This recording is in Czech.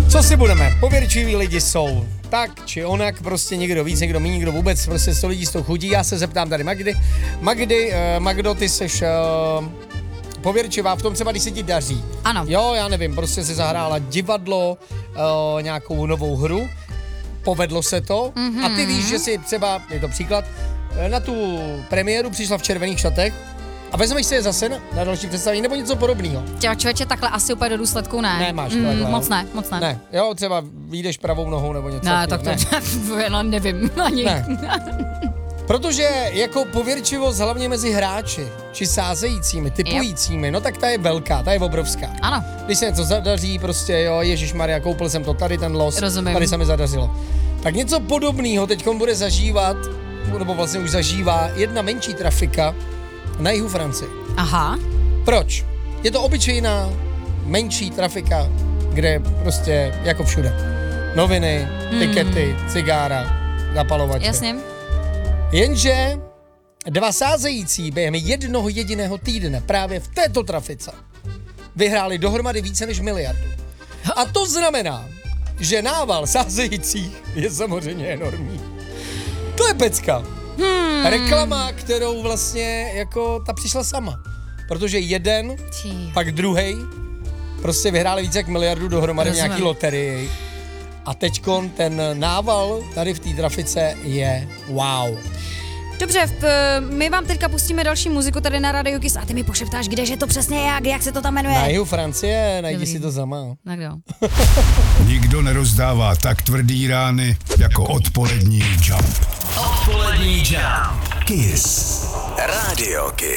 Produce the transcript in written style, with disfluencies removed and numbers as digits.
Co si budeme? Pověrčiví lidi jsou tak či onak, prostě někdo víc, někdo méně, někdo vůbec, prostě 100 lidí s tou chudí. Já se zeptám tady Magdo, ty seš pověrčivá v tom třeba, když se ti daří. Ano. Jo, já nevím, prostě si zahrála divadlo, nějakou novou hru, povedlo se to a ty víš, že si třeba, je to příklad, na tu premiéru přišla v červených šatech a vezmeš si je zase na další představení nebo něco podobného. Člověče, takhle asi úplně do důsledku ne. Nemáš to takhle. Moc ne. Ne, jo, třeba vyjdeš pravou nohou nebo něco. Ne, tak to no, nevím ani. Ne. Protože jako pověrčivost hlavně mezi hráči, či sázejícími, typujícími, no tak ta je velká, ta je obrovská. Ano. Když se něco zadaří, prostě jo, ježišmarja, koupil jsem to tady, ten los, Rozumím. Tady se mi zadařilo. Tak něco podobného teďkon bude zažívat, nebo vlastně už zažívá jedna menší trafika na jihu Francie. Aha. Proč? Je to obyčejná menší trafika, kde prostě jako všude. Noviny, tikety, cigára, zapalovače. Jasně. Jenže dva sázející během jednoho jediného týdne právě v této trafice vyhráli dohromady více než 1 miliardu. A to znamená, že nával sázejících je samozřejmě enormní. To je pecka. Reklama, kterou vlastně jako ta přišla sama. Protože jeden, pak druhej, prostě vyhráli více jak 1 miliardu dohromady v nějaký loterii. A teďkon ten nával tady v té trafice je wow. Dobře, my vám teďka pustíme další muziku tady na Radio Kiss a ty mi pošeptáš, kdeže to přesně je, jak se to tam jmenuje. Na jihu Francie, najdi si to sama. Tak jo. Nikdo nerozdává tak tvrdý rány jako odpolední Jump. Odpolední Jump. Kiss. Radio Kiss.